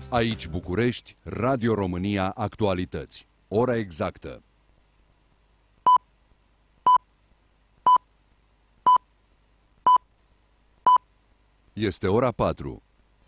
Aici București, Radio România Actualități. Ora exactă. Este ora 4.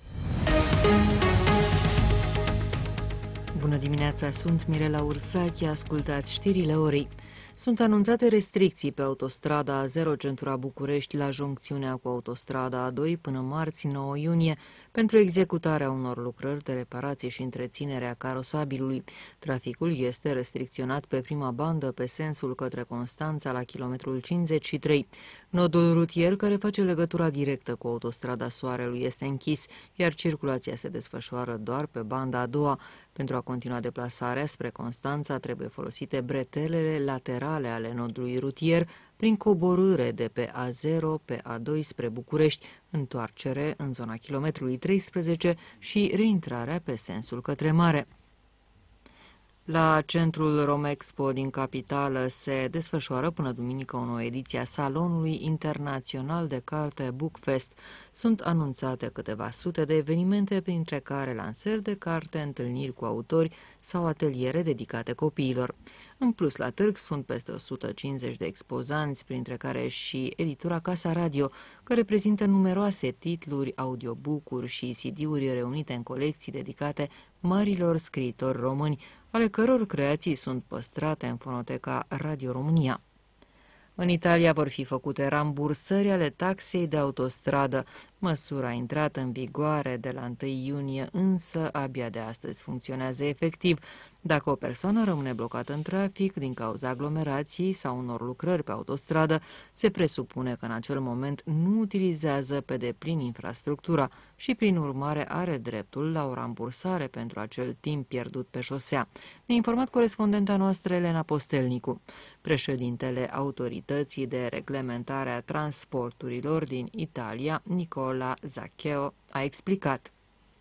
Bună dimineața, sunt Mirela Ursache, ascultați știrile orei. Sunt anunțate restricții pe autostrada A0 centura București la joncțiunea cu autostrada A2 până marți 9 iunie pentru executarea unor lucrări de reparație și întreținere a carosabilului. Traficul este restricționat pe prima bandă pe sensul către Constanța la kilometrul 53. Nodul rutier care face legătura directă cu autostrada Soarelui este închis, iar circulația se desfășoară doar pe banda a doua. Pentru a continua deplasarea spre Constanța trebuie folosite bretelele laterale ale nodului rutier prin coborâre de pe A0 pe A2 spre București, întoarcere în zona kilometrului 13 și reintrarea pe sensul către mare. La centrul Romexpo din capitală se desfășoară până duminică o nouă ediție a Salonului Internațional de Carte Bookfest. Sunt anunțate câteva sute de evenimente, printre care lansări de carte, întâlniri cu autori sau ateliere dedicate copiilor. În plus, la târg sunt peste 150 de expozanți, printre care și editura Casa Radio, care prezintă numeroase titluri, audiobook-uri și CD-uri reunite în colecții dedicate marilor scriitori români, ale căror creații sunt păstrate în fonoteca Radio România. În Italia vor fi făcute rambursări ale taxei de autostradă. Măsura a intrat în vigoare de la 1 iunie, însă abia de astăzi funcționează efectiv. Dacă o persoană rămâne blocată în trafic din cauza aglomerației sau unor lucrări pe autostradă, se presupune că în acel moment nu utilizează pe deplin infrastructura și, prin urmare, are dreptul la o rambursare pentru acel timp pierdut pe șosea. Ne-a informat corespondenta noastră Elena Postelnicu. Președintele Autorității de Reglementare a Transporturilor din Italia, Nicola Zaccheo, a explicat.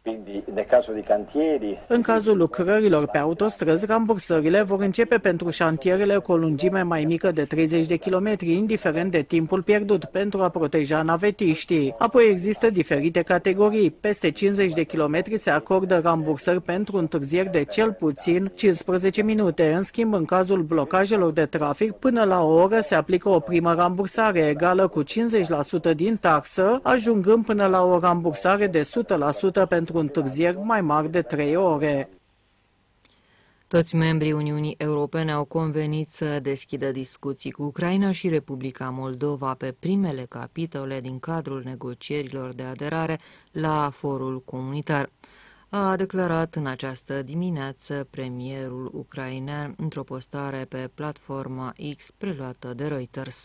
În cazul lucrărilor pe autostrăzi, rambursările vor începe pentru șantierele cu o lungime mai mică de 30 de kilometri, indiferent de timpul pierdut, pentru a proteja navetiștii. Apoi există diferite categorii. Peste 50 de kilometri se acordă rambursări pentru întârzieri de cel puțin 15 minute. În schimb, în cazul blocajelor de trafic, până la o oră se aplică o primă rambursare egală cu 50% din taxă, ajungând până la o rambursare de 100% pentru întârzieri mai mari de 3 ore. Toți membrii Uniunii Europene au convenit să deschidă discuții cu Ucraina și Republica Moldova pe primele capitole din cadrul negocierilor de aderare la forul comunitar. A declarat în această dimineață premierul ucrainean într-o postare pe platforma X preluată de Reuters.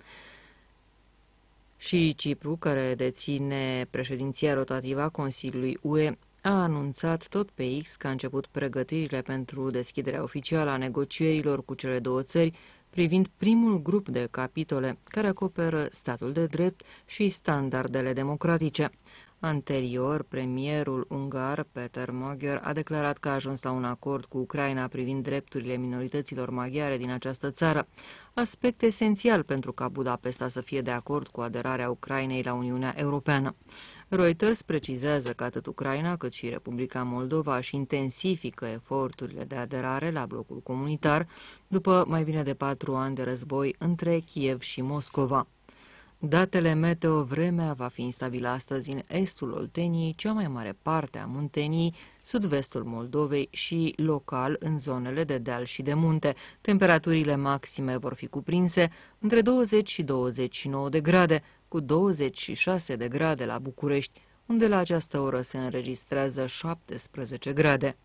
Și Cipru, care deține președinția rotativă a Consiliului UE, a anunțat tot pe X că a început pregătirile pentru deschiderea oficială a negocierilor cu cele două țări privind primul grup de capitole care acoperă statul de drept și standardele democratice. Anterior, premierul ungar, Peter Magyar, a declarat că a ajuns la un acord cu Ucraina privind drepturile minorităților maghiare din această țară, aspect esențial pentru ca Budapesta să fie de acord cu aderarea Ucrainei la Uniunea Europeană. Reuters precizează că atât Ucraina cât și Republica Moldova își intensifică eforturile de aderare la blocul comunitar după mai bine de 4 ani de război între Kiev și Moscova. Datele meteo, vremea va fi instabilă astăzi în estul Olteniei, cea mai mare parte a Munteniei, sud-vestul Moldovei și local în zonele de deal și de munte. Temperaturile maxime vor fi cuprinse între 20 și 29 de grade, cu 26 de grade la București, unde la această oră se înregistrează 17 grade.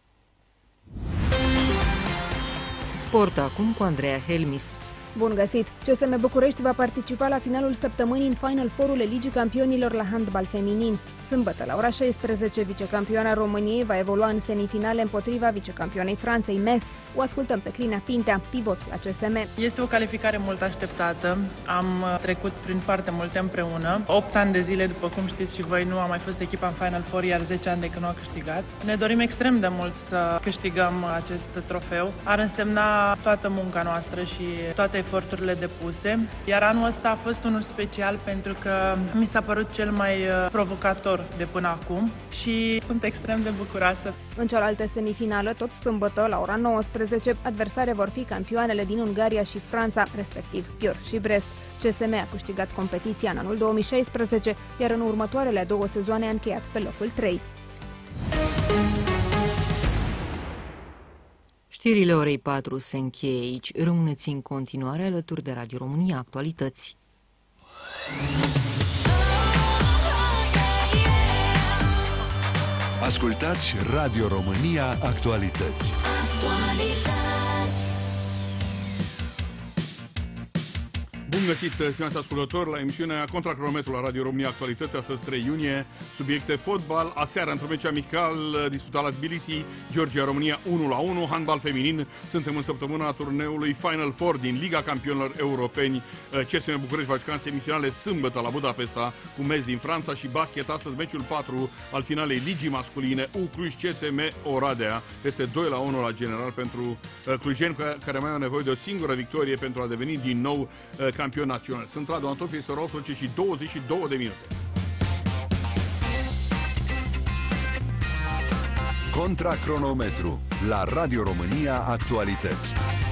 Sport acum cu Andreea Helmis. Bun găsit! CSM București va participa la finalul săptămânii în Final Four-ul Ligii Campionilor la handbal feminin. Sâmbătă, la ora 16, vicecampioana României va evolua în semifinale împotriva vicecampioanei Franței, Metz. O ascultăm pe Cristina Pintea, pivot la CSM. Este o calificare mult așteptată. Am trecut prin foarte multe împreună. 8 ani de zile, după cum știți și voi, nu a mai fost echipa în Final Four, iar 10 ani de când nu a câștigat. Ne dorim extrem de mult să câștigăm acest trofeu. Ar însemna toată munca noastră și toate eforturile depuse. Iar anul ăsta a fost unul special pentru că mi s-a părut cel mai provocator lor de până acum și sunt extrem de bucuroasă. În cealaltă semifinală, tot sâmbătă, la ora 19, adversare vor fi campioanele din Ungaria și Franța, respectiv Pior și Brest. CSM a câștigat competiția în anul 2016, iar în următoarele 2 sezoane a încheiat pe locul 3. Știrile orei 4 se încheie aici. Rămâneți în continuare alături de Radio România Actualități. Ascultați Radio România Actualități. Bun găsit, stimați ascultători, la emisiunea Contracronometru la Radio România Actualități, astăzi 3 iunie, subiecte fotbal. Aseară, într-un meci amical disputat la Tbilisi, Georgia-România 1-1, handbal feminin. Suntem în săptămâna turneului Final Four din Liga Campionilor Europeni. CSM București va juca în semifinale sâmbătă la Budapesta cu Metz din Franța și basket. Astăzi meciul 4 al finalei Ligii masculine, Cluj CSM Oradea. Este 2-1 la general pentru clujeni, care mai au nevoie de o singură victorie pentru a deveni din nou campion național. Sunt Radu Antofi, este ora 18 și 22 de minute. Contracronometru la Radio România Actualități.